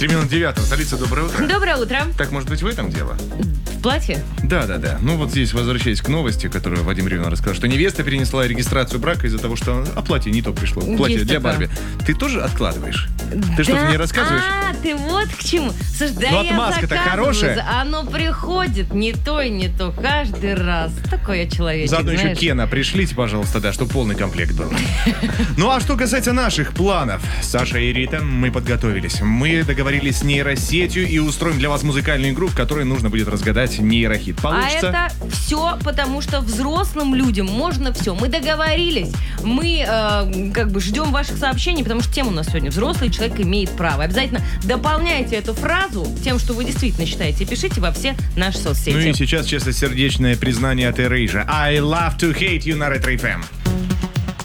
3:09. Столица, доброе утро. Доброе утро. Так, может быть, в этом дело? В платье? Да. Ну вот здесь, возвращаясь к новости, которую Вадим Ревин рассказал, что невеста перенесла регистрацию брака из-за того, что платье не то пришло. Платье Есть для такое. Барби. Ты тоже откладываешь? Ты что-то мне рассказываешь? Ты вот к чему. Слушай, да Ну, я отмазка-то заказываю, хорошая. оно приходит не то и не то каждый раз. Такой я человечек, Заодно еще знаешь. Кена пришлите, пожалуйста, да, чтобы полный комплект был. Ну а что касается наших планов, Саша и Рита, мы подготовились. Мы договорились с нейросетью и устроим для вас музыкальную игру, в которой нужно будет разгадать нейрохит. Получится? А это все потому, что взрослым людям можно все. Мы договорились. Мы ждем ваших сообщений, потому что тема у нас сегодня «Взрослый человек имеет право». Обязательно дополняйте эту фразу тем, что вы действительно считаете. Пишите во все наши соцсети. Ну и сейчас честно-сердечное признание от Erasure. I love to hate you на Ретро FM.